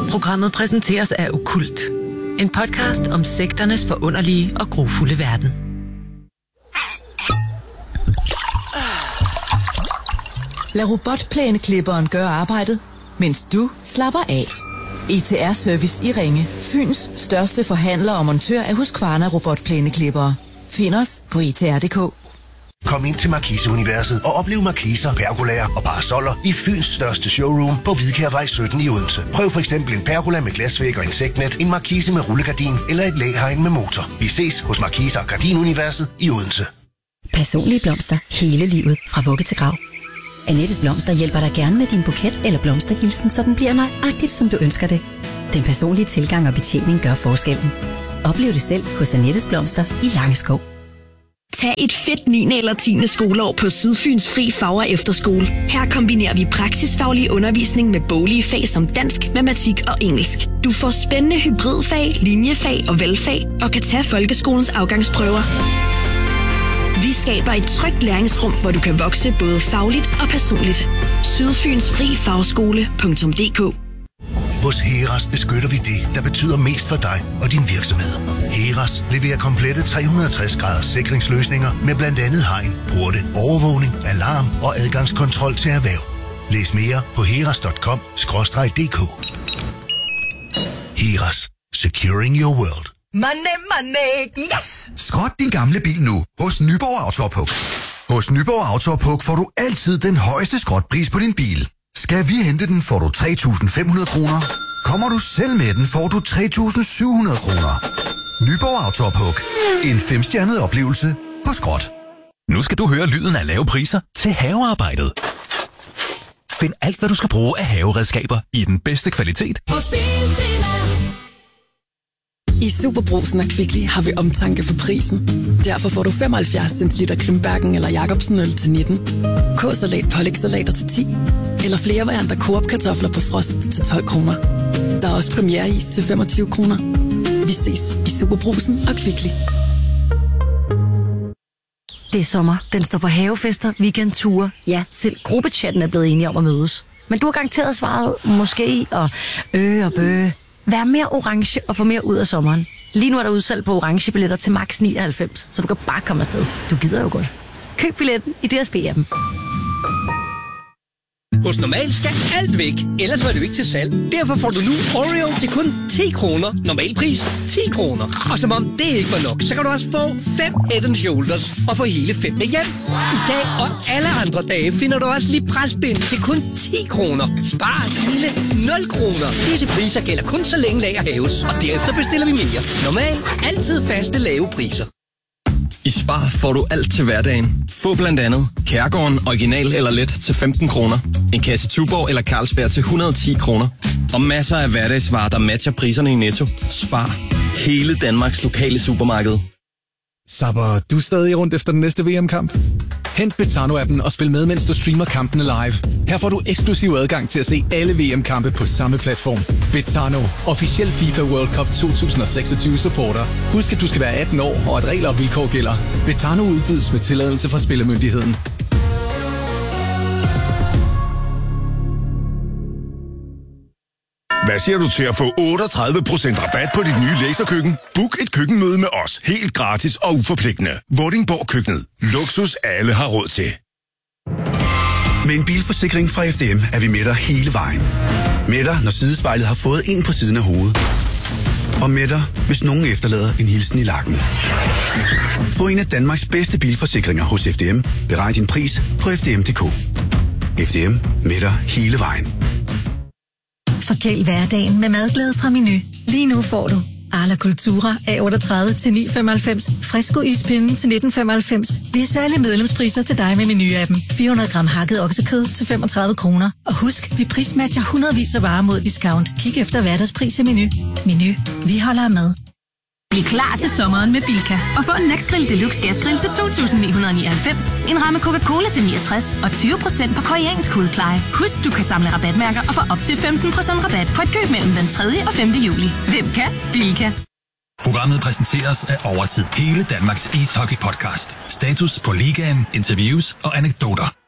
Programmet præsenteres af Okkult. En podcast om sekternes forunderlige og grufulde verden. Lad robotplæneklipperen gøre arbejdet, mens du slapper af. ETR Service i Ringe, Fyns største forhandler og montør af Husqvarna robotplæneklippere. Find os på etr.dk. Kom ind til Markise-universet og oplev markiser, pergolaer og parasoller i Fyns største showroom på Hvidkærvej 17 i Odense. Prøv for eksempel en pergola med glasvæg og insektnet, en markise med rullegardin eller et læhegn med motor. Vi ses hos Markise og Gardinuniverset i Odense. Personlige blomster hele livet fra vugge til grav. Annettes Blomster hjælper dig gerne med din buket eller blomsterhilsen, så den bliver nøjagtigt, som du ønsker det. Den personlige tilgang og betjening gør forskellen. Oplev det selv hos Annettes Blomster i Langeskov. Tag et fedt 9. eller 10. skoleår på Sydfyns Fri Fag- og Efterskole. Her kombinerer vi praksisfaglig undervisning med boglige fag som dansk, matematik og engelsk. Du får spændende hybridfag, linjefag og valgfag og kan tage folkeskolens afgangsprøver. Vi skaber et trygt læringsrum, hvor du kan vokse både fagligt og personligt. Sydfyns Fri Fagskole.dk. Hos Heras beskytter vi det, der betyder mest for dig og din virksomhed. Heras leverer komplette 360-graders sikringsløsninger med blandt andet hegn, porte, overvågning, alarm og adgangskontrol til erhverv. Læs mere på heras.com/dk. Heras. Securing your world. Money, yes! Skrot din gamle bil nu hos Nyborg Autopuk. Hos Nyborg Autopuk får du altid den højeste skrotpris på din bil. Skal vi hente den, får du 3.500 kroner. Kommer du selv med den, får du 3.700 kroner. Nyborg Autopuk. En 5-stjernet oplevelse på skrot. Nu skal du høre lyden af lave priser til havearbejdet. Find alt, hvad du skal bruge af haveredskaber i den bedste kvalitet. I Superbrugsen og Kvickly har vi omtanke for prisen. Derfor får du 75 centiliter Grimbergen eller Jacobsen øl til 19. K-salat, pålægssalater til 10. Eller flere varianter Coop-kartofler på frost til 12 kroner. Der er også premiereis til 25 kroner. Vi ses i Superbrugsen og Kvickly. Det er sommer. Den står på havefester, weekendture. Ja, selv gruppechatten er blevet enige om at mødes. Men du har garanteret svaret måske og og bøge. Vær mere orange og få mere ud af sommeren. Lige nu er der udsalg på orange billetter til max 99, så du kan bare komme afsted. Du gider jo godt. Køb billetten i DSB-appen. Hos Normal skal alt væk, ellers var det jo ikke til salg. Derfor får du nu Oreo til kun 10 kroner. Normal pris 10 kroner. Og som om det ikke var nok, så kan du også få 5 Head & Shoulders og få hele 5 med hjem. I dag og alle andre dage finder du også lige presbind til kun 10 kroner. Spar hele 0 kroner. Disse priser gælder kun så længe lager haves, og derefter bestiller vi mere. Normal. Altid faste lave priser. I Spar får du alt til hverdagen. Få blandt andet Kærgården original eller let til 15 kroner. En kasse Tuborg eller Carlsberg til 110 kroner. Og masser af hverdagsvarer, der matcher priserne i Netto. Spar. Hele Danmarks lokale supermarked. Sapper du stadig rundt efter den næste VM-kamp? Hent Betano-appen og spil med, mens du streamer kampene live. Her får du eksklusiv adgang til at se alle VM-kampe på samme platform. Betano, officiel FIFA World Cup 2026 supporter. Husk, at du skal være 18 år, og at regler og vilkår gælder. Betano udbydes med tilladelse fra Spillemyndigheden. Hvad siger du til at få 38% rabat på dit nye laserkøkken? Book et køkkenmøde med os, helt gratis og uforpligtende. Vordingborg Køkkenet. Luksus alle har råd til. Med en bilforsikring fra FDM er vi med dig hele vejen. Med dig, når sidespejlet har fået en på siden af hovedet. Og med dig, hvis nogen efterlader en hilsen i lakken. Få en af Danmarks bedste bilforsikringer hos FDM. Beregn din pris på FDM.dk. FDM med dig hele vejen. Forkæl hverdagen med madglæde fra Menu. Lige nu får du Arla Cultura A38 til 9,95, Fresco ispinde til 19,95. Vi har særlige medlemspriser til dig med Menu-appen. 400 gram hakket oksekød til 35 kroner. Og husk, vi prismatcher hundredvis af varer mod discount. Kig efter hverdagspris i Menu. Menu. Vi holder af mad. Bliv klar til sommeren med Bilka og få en Nexgrill Deluxe Gasgrill til 2.999, en ramme Coca-Cola til 69 og 20% på koreansk hudpleje. Husk, du kan samle rabatmærker og få op til 15% rabat på et køb mellem den 3. og 5. juli. Hvem kan? Bilka. Programmet præsenteres af Overtid. Hele Danmarks ishockey-podcast. Status på ligaen, interviews og anekdoter.